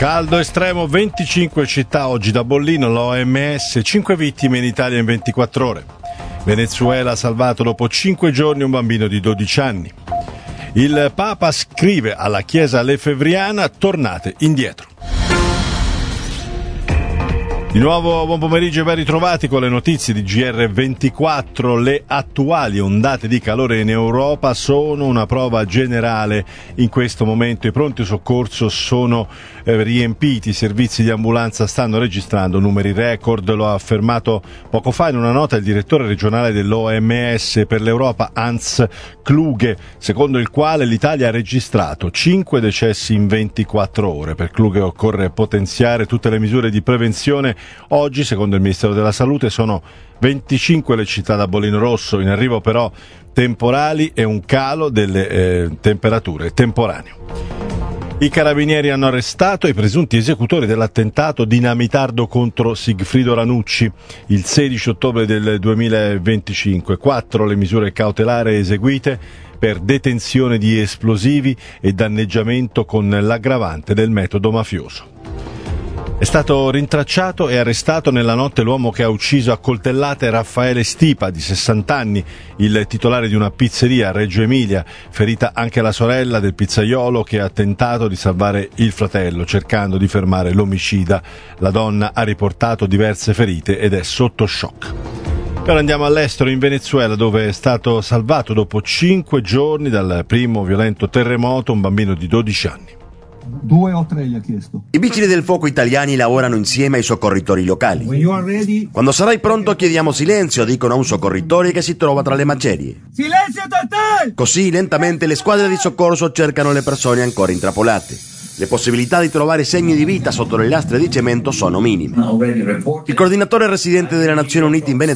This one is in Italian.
Caldo estremo, 25 città oggi da bollino, l'OMS, 5 vittime in Italia in 24 ore. Venezuela ha salvato dopo 5 giorni un bambino di 12 anni. Il Papa scrive alla Chiesa lefebvriana: tornate indietro. Di nuovo buon pomeriggio e ben ritrovati con le notizie di GR24. Le attuali ondate di calore in Europa sono una prova generale. In questo momento i pronti soccorso sono riempiti, i servizi di ambulanza stanno registrando numeri record, lo ha affermato poco fa in una nota il direttore regionale dell'OMS per l'Europa Hans Kluge, secondo il quale l'Italia ha registrato 5 decessi in 24 ore. Per Kluge occorre potenziare tutte le misure di prevenzione. Oggi, secondo il Ministero della Salute, sono 25 le città da bollino rosso, in arrivo però temporali e un calo delle temperature temporaneo. I carabinieri hanno arrestato i presunti esecutori dell'attentato dinamitardo contro Sigfrido Ranucci il 16 ottobre del 2025. 4 le misure cautelari eseguite per detenzione di esplosivi e danneggiamento con l'aggravante del metodo mafioso. È stato rintracciato e arrestato nella notte l'uomo che ha ucciso a coltellate Raffaele Stipa, di 60 anni, il titolare di una pizzeria a Reggio Emilia, ferita anche la sorella del pizzaiolo che ha tentato di salvare il fratello, cercando di fermare l'omicida. La donna ha riportato diverse ferite ed è sotto shock. Ora andiamo all'estero, in Venezuela, dove è stato salvato dopo 5 giorni dal primo violento terremoto un bambino di 12 anni. 2 o 3 gli ha chiesto. I vigili del fuoco italiani lavorano insieme ai soccorritori locali. Ready... Quando sarai pronto chiediamo silenzio, dicono a un soccorritore che si trova tra le macerie. Silenzio totale! Così lentamente le squadre di soccorso cercano le persone ancora intrappolate. Le possibilità di trovare segni di vita sotto le lastre di cemento sono minime. Il coordinatore residente delle Nazioni Unite in Venezuela